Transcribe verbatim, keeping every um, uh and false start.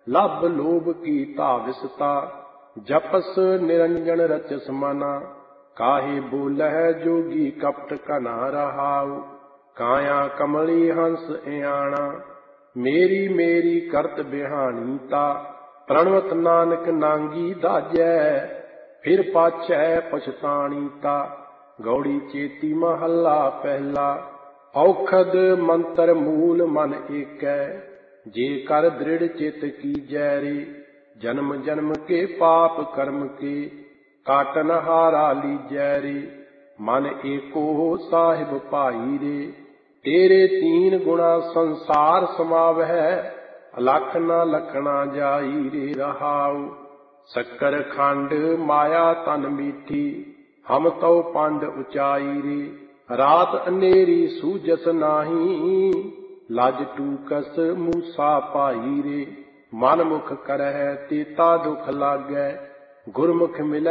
लभ लोभ की ताविसता, जपस निरंजन रचस माना। काहे बोलह जोगी कपट कना रहाउ, काया कमली हंस इयाणा। मेरी मेरी करत बिहानीता, प्रणवत नानक नांगी दाजै। फिर पाछै पछताणीता, गौड़ी चेती महला पहला। औखद मंत्र मूल मन एकै, जे कर दृढ़ चित कीजै रे। जन्म जन्म के पाप कर्म के, काटन हारा लीजै रे। मन एको साहिब पाई रे, तेरे तीन गुणा संसार समावै। अलख न लखना जाई रे रहाउ, शक्कर खंड माया तन मीठी। हम तो पंड उचाई रे, रात अनेरी सूझस नाही। लज टूकस मूसा पाई रे, मन मुख करह तेता दुख लागै। गुरमुख मिलै